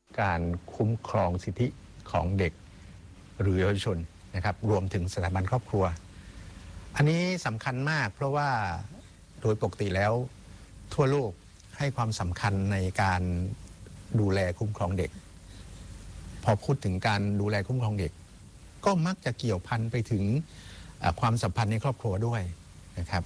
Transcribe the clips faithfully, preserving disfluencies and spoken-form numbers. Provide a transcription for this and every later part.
การคุ้มครองสิทธิของเด็กหรือเยาวชนนะครับรวมถึงสถาบันครอบครัวอันนี้สำคัญมากเพราะว่าโดยปกติแล้วทั่วโลกให้ความสำคัญในการดูแลคุ้มครองเด็กพอพูดถึงการดูแลคุ้มครองเด็กก็มักจะเกี่ยวพันไปถึงความสัมพันธ์ในครอบครัวด้วยนะครับ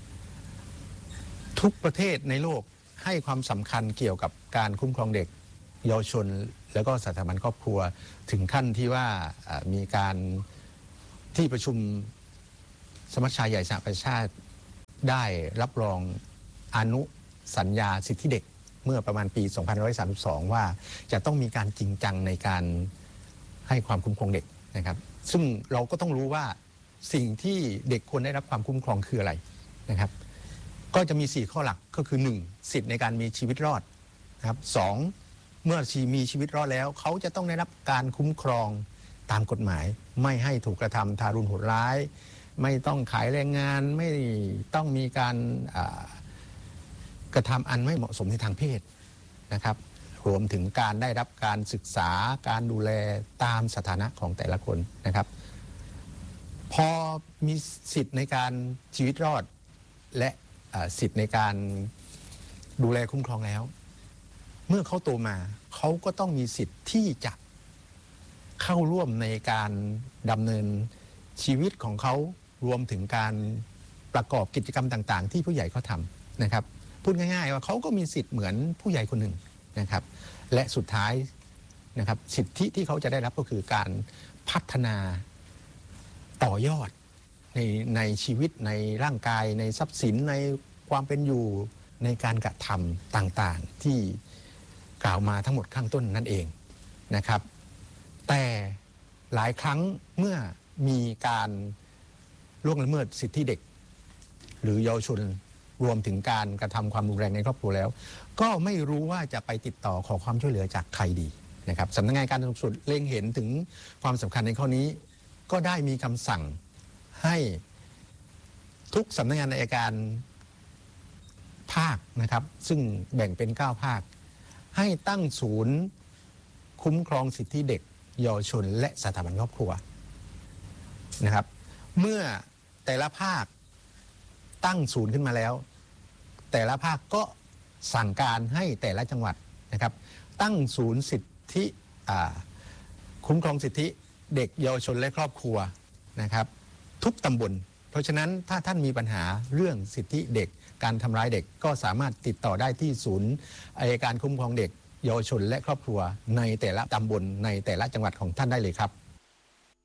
ทุกประเทศในโลกให้ความสำคัญเกี่ยวกับการคุ้มครองเด็กเยาวชนแล้วก็สถาบันครอบครัวถึงขั้นที่ว่ามีการที่ประชุมสมัชชาใหญ่สหประชาชาติได้รับรองอนุสัญญาสิทธิเด็กเมื่อประมาณปี สองพันห้าร้อยสามสิบสอง ว่าจะต้องมีการจริงจังในการให้ความคุ้มครองเด็กนะครับซึ่งเราก็ต้องรู้ว่าสิ่งที่เด็กควรได้รับความคุ้มครองคืออะไรนะครับก็จะมีสี่ข้อหลักก็คือหนึ่งสิทธิในการมีชีวิตรอดนะครับสองเมื่อมีชีวิตรอดแล้วเขาจะต้องได้รับการคุ้มครองตามกฎหมายไม่ให้ถูกกระทำทารุณโหดร้ายไม่ต้องขายแรงงานไม่ต้องมีการกระทำอันไม่เหมาะสมในทางเพศนะครับรวมถึงการได้รับการศึกษาการดูแลตามสถานะของแต่ละคนนะครับพอมีสิทธิ์ในการชีวิตรอดและสิทธิ์ในการดูแลคุ้มครองแล้วเมื่อเขาโตมาเขาก็ต้องมีสิทธิ์ที่จะเข้าร่วมในการดำเนินชีวิตของเขารวมถึงการประกอบกิจกรรมต่างๆที่ผู้ใหญ่เขาทำนะครับพูดง่ายๆว่าเขาก็มีสิทธิ์เหมือนผู้ใหญ่คนหนึ่งนะครับและสุดท้ายนะครับสิทธิที่เขาจะได้รับก็คือการพัฒนาต่อยอดในในชีวิตในร่างกายในทรัพย์สินในความเป็นอยู่ในการกระทำต่างๆที่กล่าวมาทั้งหมดข้างต้นนั่นเองนะครับแต่หลายครั้งเมื่อมีการล่วงละเมิดสิทธิเด็กหรือเยาวชนรวมถึงการกระทำความรุนแรงในครอบครัวแล้วก็ไม่รู้ว่าจะไปติดต่อขอความช่วยเหลือจากใครดีนะครับสำนักงานการสูงสุดเล็งเห็นถึงความสำคัญในข้อนี้ก็ได้มีคำสั่งให้ทุกสำนักงานอัยการภาคนะครับซึ่งแบ่งเป็นเก้าภาคให้ตั้งศูนย์คุ้มครองสิทธิเด็กเยาวชนและสถาบันครอบครัวนะครับเมื่อแต่ละภาคตั้งศูนย์ขึ้นมาแล้วแต่ละภาคก็สั่งการให้แต่ละจังหวัดนะครับตั้งศูนย์สิทธิคุ้มครองสิทธิเด็กเยาวชนและครอบครัวนะครับทุกตำบลเพราะฉะนั้นถ้าท่านมีปัญหาเรื่องสิทธิเด็กการทำร้ายเด็กก็สามารถติดต่อได้ที่ศูนย์อัยการคุ้มครองเด็กเยาวชนและครอบครัวในแต่ละตำบลในแต่ละจังหวัดของท่านได้เลยครับ